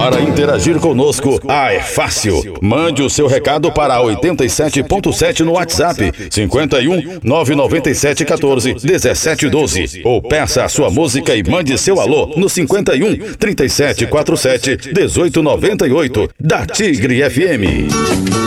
Para interagir conosco, é fácil. Mande o seu recado para 87.7 no WhatsApp, 51 997 14 17 12. Ou peça a sua música e mande seu alô no 51 37 47 18 98 da Tigre FM.